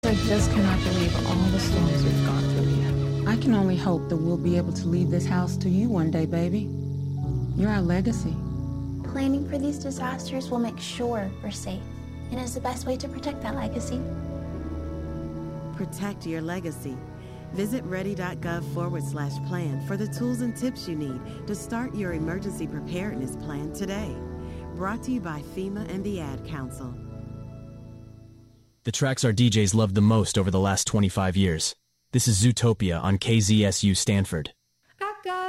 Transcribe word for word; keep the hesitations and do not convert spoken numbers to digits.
I just cannot believe all the storms we've gone through here. I can only hope that we'll be able to leave this house to you one day, baby. You're our legacy. Planning for these disasters will make sure we're safe, and is the best way to protect that legacy. Protect your legacy. Visit ready.gov forward slash plan for the tools and tips you need to start your emergency preparedness plan today. Brought to you by FEMA and the Ad Council. The tracks our D Js loved the most over the last twenty-five years. This is Zootopia on K Z S U Stanford.